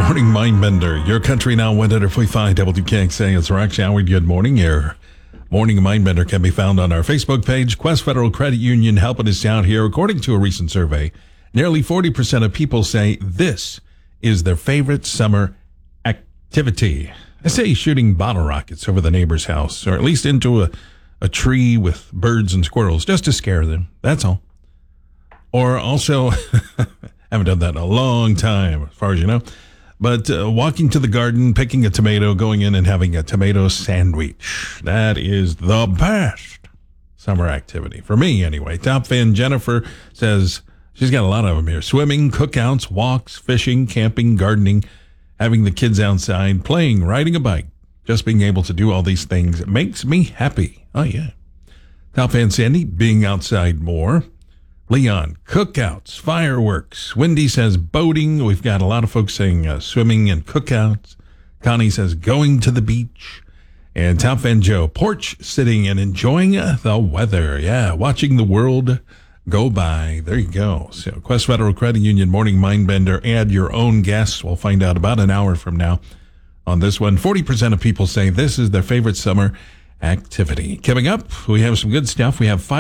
Morning Mindbender, your country now 145 WKXA. It's Rock Shower. Good morning. Your Morning Mindbender can be found on our Facebook page. Quest Federal Credit Union helping us out here. According to a recent survey, nearly 40% of people say this is their favorite summer activity. I say shooting bottle rockets over the neighbor's house, or at least into a tree with birds and squirrels, just to scare them. That's all. Or also, haven't done that in a long time, as far as you know. But walking to the garden, picking a tomato, going in and having a tomato sandwich. That is the best summer activity. For me, anyway. Top fan Jennifer says she's got a lot of them here. Swimming, cookouts, walks, fishing, camping, gardening, having the kids outside, playing, riding a bike. Just being able to do all these things makes me happy. Oh, yeah. Top fan Sandy, being outside more. Leon, cookouts, fireworks. Wendy says boating. We've got a lot of folks saying swimming and cookouts. Connie says going to the beach. And Top Fan Joe, porch sitting and enjoying the weather. Yeah, watching the world go by. There you go. So Quest Federal Credit Union Morning Mindbender. Add your own guests. We'll find out about an hour from now on this one. 40% of people say this is their favorite summer activity. Coming up, we have some good stuff. We have